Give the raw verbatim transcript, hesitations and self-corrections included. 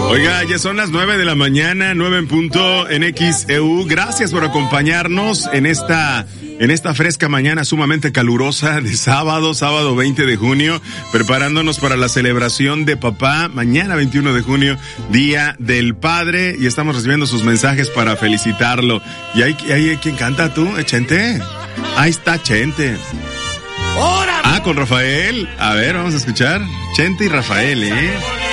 Oiga, ya son las nueve de la mañana, nueve en punto en X E U. Gracias por acompañarnos en esta, en esta fresca mañana sumamente calurosa de sábado, sábado veinte de junio, preparándonos para la celebración de papá, mañana veintiuno de junio, Día del Padre, y estamos recibiendo sus mensajes para felicitarlo. ¿Y hay, hay quien canta tú, Chente? Ahí está Chente. Ah, con Rafael. A ver, vamos a escuchar. Chente y Rafael, ¿eh?